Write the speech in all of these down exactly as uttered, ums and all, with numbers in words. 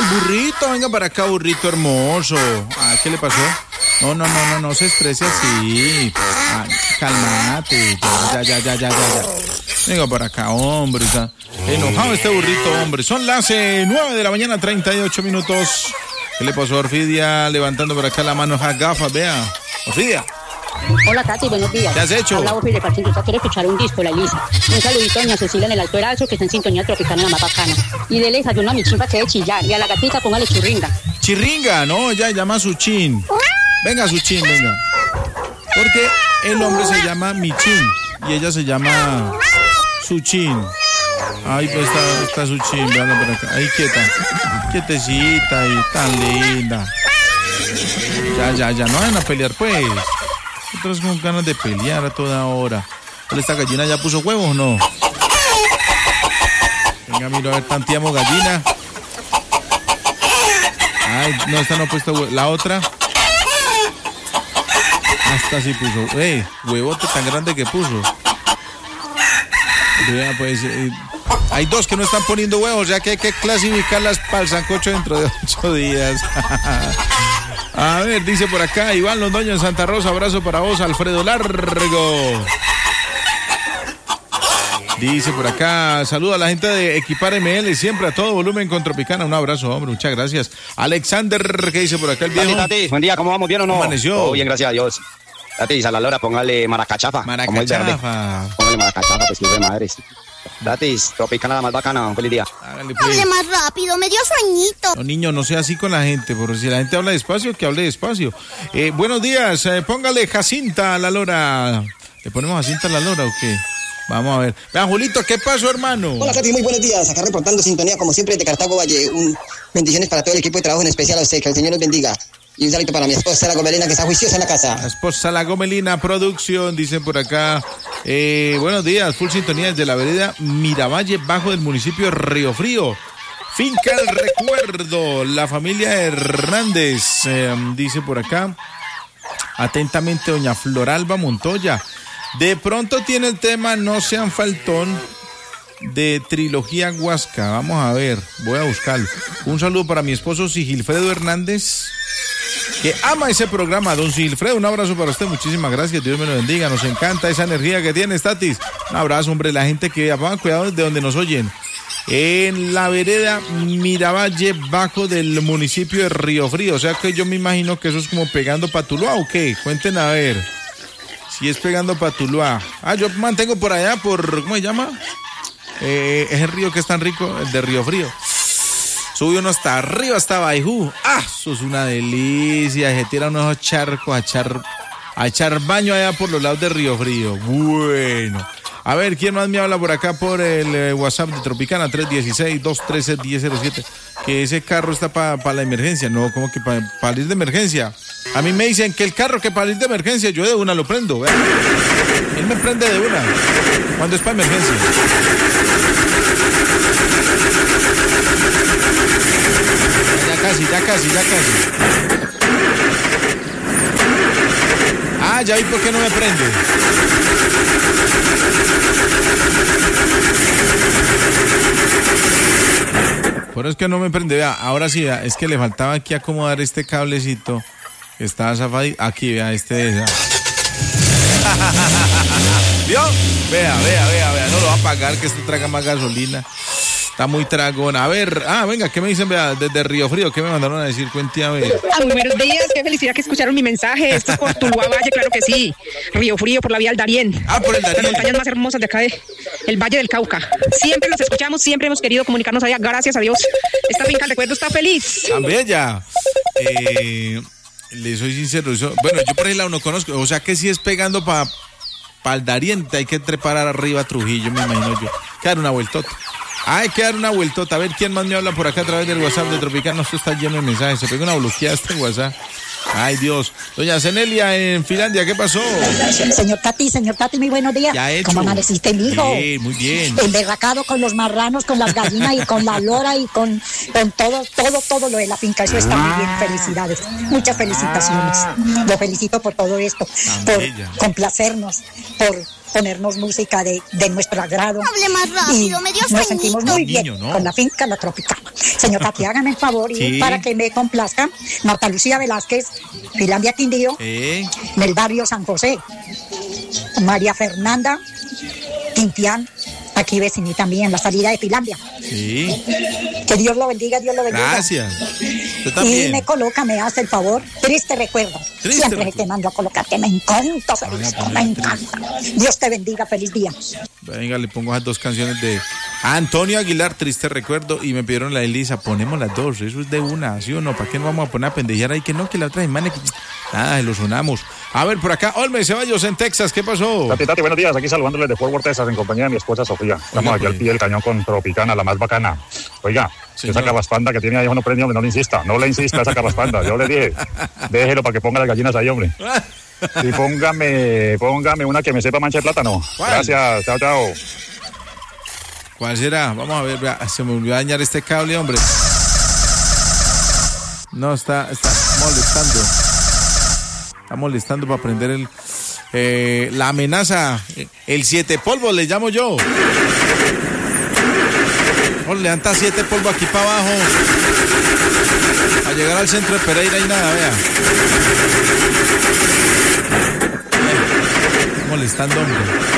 el burrito, venga para acá, burrito hermoso. Ah, ¿qué le pasó? No, no, no, no, no se estrese así. Ah, cálmate, ya, ya, ya, ya, ya, ya. Venga para acá, hombre. Ya. Enojado este burrito, hombre. Son las eh, nueve de la mañana, treinta y ocho minutos. ¿Qué le pasó a Orfidia? Levantando por acá la mano, esas gafas, vea. Orfidia. Hola Tati, buenos días. ¿Qué has hecho? Habla Orfi de Partido. Usted quiere escuchar un disco, la Elisa. Un saludito a doña Cecilia en el Alto Erazo, que está en sintonía tropical en la más bacana. Y dele desayuno a mi chimpa que de chillar. Y a la gatita póngale chirringa. Chirringa, no, ya llama a su chin. Venga, su chin, venga. Porque el hombre se llama Michin y ella se llama Suchin. Ay, pues está, está Suchin, veanla por acá. Ahí quieta, quietecita y tan linda. Ya, ya, ya, no vayan a pelear, pues. Otros con ganas de pelear a toda hora. ¿Esta gallina ya puso huevos o no? Venga, mira, a ver, tanteamos gallina. Ay, no, esta no ha puesto huevos. La otra. Hasta sí puso. ¡Eh! Huevote tan grande que puso. Vea, pues. Eh, hay dos que no están poniendo huevos, ya que hay que clasificarlas para el sancocho dentro de ocho días. A ver, dice por acá Iván Londoño en Santa Rosa. Abrazo para vos, Alfredo Largo. Dice por acá, saluda a la gente de Equipar M L, siempre a todo volumen con Tropicana. Un abrazo, hombre, muchas gracias. Alexander, ¿qué dice por acá el viejo? Tati, Tati, buen día, ¿cómo vamos? ¿Bien o no? Amaneció. Oh, bien, gracias a Dios. Tati, a la Lora, póngale maracachafa. Maracachafa. Póngale maracachafa, pues que de madres. Tati, Tropicana la más bacana, un feliz día. Hágale, pues. Hable más rápido, me dio sueñito. No, niño, no sea así con la gente, porque si la gente habla despacio, que hable despacio. Eh, buenos días, eh, póngale Jacinta a la Lora. ¿Le ponemos Jacinta a la Lora o qué? Vamos a ver. Vean, Julito, ¿qué pasó, hermano? Hola, Tati, muy buenos días. Acá reportando sintonía, como siempre, de Cartago Valle. Un... Bendiciones para todo el equipo de trabajo, en especial a usted. Que el Señor los bendiga. Y un saludo para mi esposa, la Gomelina, que está juiciosa en la casa. La esposa, la Gomelina, producción, dicen por acá. Eh, buenos días, full sintonía desde la vereda Miravalle, bajo del municipio de Río Frío. Finca El Recuerdo, la familia Hernández, eh, dice por acá. Atentamente, doña Floralba Montoya. De pronto tiene el tema No Sean Faltón de Trilogía Huasca. Vamos a ver, voy a buscarlo. Un saludo para mi esposo Sigilfredo Hernández, que ama ese programa. Don Sigilfredo, un abrazo para usted, muchísimas gracias, Dios me lo bendiga. Nos encanta esa energía que tiene, Tatis. Un abrazo, hombre, la gente que pongan cuidado desde donde nos oyen. En la vereda Miravalle, bajo del municipio de Río Frío. O sea que yo me imagino que eso es como pegando pa' Tuluá, ¿o qué? Cuenten a ver. Si es pegando pa' Tuluá. Ah, yo mantengo por allá, por, ¿cómo se llama? Eh, es el río que es tan rico, el de Río Frío. Sube uno hasta arriba, hasta Baijú. ¡Ah! Eso es una delicia. Se tiran unos charcos a echar, a echar baño allá por los lados de Río Frío. Bueno. A ver, ¿quién más me habla por acá por el eh, WhatsApp de Tropicana? tres uno seis, dos uno tres, uno cero cero siete. Que ese carro está para pa la emergencia. No, como que para pa ir de emergencia. A mí me dicen que el carro que para ir de emergencia, yo de una lo prendo. ¿Ve? Él me prende de una. Cuando es para emergencia. Ya casi, ya casi, ya casi. Ah, ya vi por qué no me prende. Pero es que no me prende. Vea, ahora sí, vea, es que le faltaba aquí acomodar este cablecito que estaba zafadito. Aquí, vea, este de esa. ¿Vio? Vea, vea, vea, vea. No lo va a pagar, que este traga más gasolina. Está muy tragona. A ver, ah, venga, ¿qué me dicen? Vea, desde Río Frío, ¿qué me mandaron a decir? Cuente a ver. Muy buenos días, qué felicidad que escucharon mi mensaje. Esto es por Tuluá Valle, claro que sí. Río Frío, por la vía del Darién. Ah, por el Darién. Las montañas más hermosas de acá, de, el Valle del Cauca. Siempre los escuchamos, siempre hemos querido comunicarnos allá. Gracias a Dios. Esta finca, el recuerdo, está feliz. Tan bella. Eh, le soy sincero. Eso, bueno, yo por ese lado no conozco. O sea que si es pegando para pa el Darién, hay que trepar arriba a Trujillo, me imagino yo. Que dar una vueltota. Hay que dar una vueltota. A ver quién más me habla por acá a través del WhatsApp de Tropicana. Esto está lleno de mensajes. Se pega una bloqueada este WhatsApp. Ay, Dios. Doña Zenelia en Finlandia, ¿qué pasó? Señor Tati, señor Tati, muy buenos días. Ya hecho. ¿Cómo amaneciste, mijo? Sí, muy bien. Emberracado con los marranos, con las gallinas y con la lora y con, con todo, todo, todo lo de la finca. Eso está muy bien. Felicidades. Muchas felicitaciones. Lo felicito por todo esto. Tan por bella. Complacernos, por ponernos música de, de nuestro agrado. Hable más rápido, y me dio nos sueñito. sentimos muy bien Niño, ¿no? con la finca La Tropicana. Señor Tati, hágame el favor y Sí. para que me complazca, Marta Lucía Velázquez, Finlandia Quindío, Eh, del barrio San José, María Fernanda Quintián, aquí vecinita mía en la salida de Finlandia. sí, Que Dios lo bendiga, Dios lo bendiga. gracias. Usted Y también. me coloca, me hace el favor, triste recuerdo. Triste Siempre recuerdo. te mando a colocar, que me encanta, Feliz, Vamos a me poner encanta. Dios te bendiga, feliz día. Venga, le pongo esas dos canciones de Antonio Aguilar, Triste Recuerdo, y me pidieron la de Elisa. Ponemos las dos, eso es de una, ¿sí o no? ¿Para qué nos vamos a poner a pendejear ahí? Que no, que la otra semana. Que... Nada, lo sonamos. A ver, por acá, Olme Ceballos en Texas, ¿qué pasó? Tati, Tati, buenos días. Aquí saludándoles de Fort Worth, Texas, en compañía de mi esposa Sofía. Estamos Oiga, aquí al pues. pie del cañón con Tropicana, la más bacana. Oiga, Señor. esa carraspanda que tiene ahí, no prende, hombre, no le insista. No le insista a esa carraspanda. Yo le dije, déjelo para que ponga las gallinas ahí, hombre. Y póngame, póngame una que me sepa mancha de plátano. ¿Cuál? Gracias, chao, chao. ¿Cuál será? Vamos a ver, vea, se me olvidó dañar este cable, hombre. No, está, está molestando. Está molestando para prender el, eh, la amenaza. El siete polvo, le llamo yo. Oh, levanta siete polvo aquí para abajo. A llegar al centro de Pereira y nada, vea. Está molestando, hombre.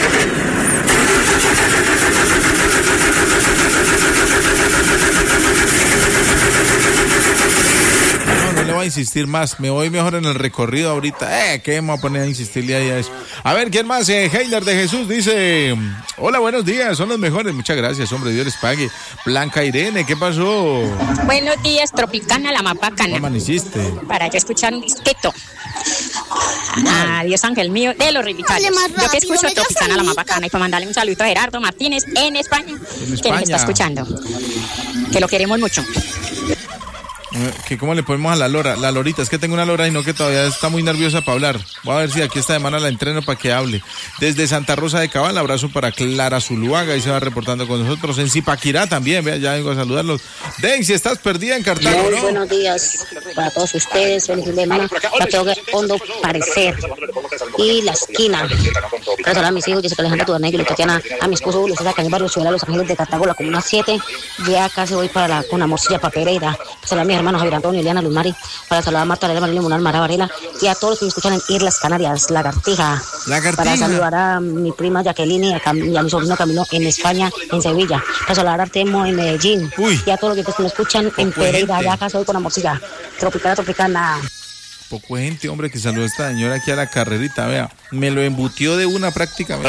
No, no le voy a insistir más. Me voy mejor en el recorrido ahorita. Eh, ¿qué me voy a poner a insistirle ahí a eso? A ver, ¿quién más? Eh, Heiner de Jesús dice: hola, buenos días, son los mejores. Muchas gracias, hombre, Dios les pague. Blanca Irene, ¿qué pasó? Buenos días, Tropicana, la más ¿Cómo bacana. amaneciste? Para yo escuchar un disquito. Adiós, ángel mío, de los Rivicarios. Hable más Yo que rápido, escucho me dio Tropicana, la más sueñito. bacana. Y para mandarle un saludito a Gerardo Martínez en España, que nos España. está escuchando. Que lo queremos mucho. Eh, ¿Que ¿Cómo le ponemos a la lora? La lorita, es que tengo una lora y no, que todavía está muy nerviosa para hablar. Voy a ver si aquí esta semana la entreno para que hable. Desde Santa Rosa de Cabal, abrazo para Clara Zuluaga y se va reportando con nosotros. En Zipaquirá también, vea, ya vengo a saludarlos. Daisy, estás perdida en Cartago, Muy ¿no? buenos días para todos ustedes. Feliz fin de semana. La tengo que hondo parecer. Y la esquina. Para saludar a mis hijos, Jessica Alejandra Tudanello, y Tatiana, a mi esposo Julio César Cañón Barrio Ciudad, Los Ángeles de Cartago, la Comuna siete. Ya casi voy para la con Amorcilla para Pereira. Para saludar a mis hermanos Javier Antonio, Eliana, Luz Mari. Para saludar a Marta Lela, María Limonal, Mara Varela. Y a todos los que me escuchan en Islas Canarias, Lagartija. Lagartija. Para saludar a mi prima Jacqueline y a, Cam- y a mi sobrino Camilo en España, en Sevilla. Para saludar a Artemo en Medellín. Uy. Y a todos los que me escuchan en Poco de Pereira. gente. Ya casi voy con Amorcilla. Tropicana, Tropicana. Poco gente, hombre, que saludó a esta señora aquí a la carrerita, vea. Me lo embutió de una prácticamente.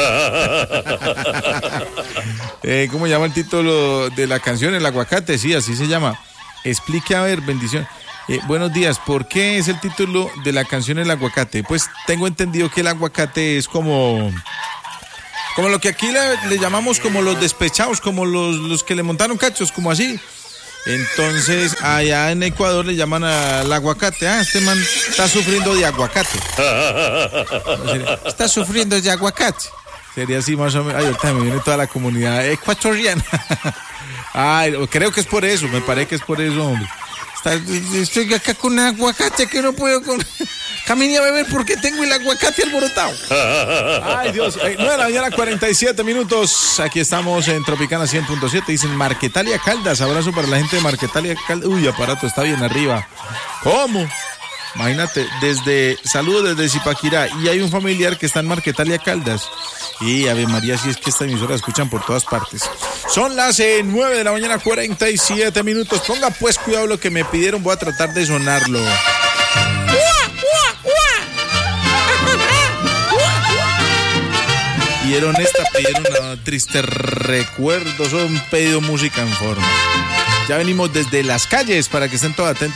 eh, ¿Cómo llama el título de la canción? El aguacate, sí, así se llama. Explique, a ver, bendición. Eh, buenos días, ¿por qué es el título de la canción El Aguacate? Pues tengo entendido que el aguacate es como... Como lo que aquí le, le llamamos como los despechados, como los, los que le montaron cachos, como así. Entonces, allá en Ecuador le llaman al aguacate. Ah, este man está sufriendo de aguacate. Está sufriendo de aguacate. Sería así más o menos. Ay, ahorita me viene toda la comunidad ecuatoriana. Ay, creo que es por eso, me parece que es por eso, hombre. Está, estoy acá con un aguacate que no puedo con... Camine a beber porque tengo el aguacate alborotado. Ay, Dios. nueve de la mañana, cuarenta y siete minutos. Aquí estamos en Tropicana cien punto siete. Dicen Marquetalia Caldas. Abrazo para la gente de Marquetalia Caldas. Uy, aparato, está bien arriba. ¿Cómo? Imagínate, desde... Saludos desde Zipaquirá. Y hay un familiar que está en Marquetalia Caldas. Y Ave María, si es que esta emisora la escuchan por todas partes. Son las eh, nueve de la mañana, cuarenta y siete minutos. Ponga pues cuidado lo que me pidieron. Voy a tratar de sonarlo. Pidieron esta, pidieron una triste recuerdo. Son pedido música en forma. Ya venimos desde las calles para que estén todos atentos.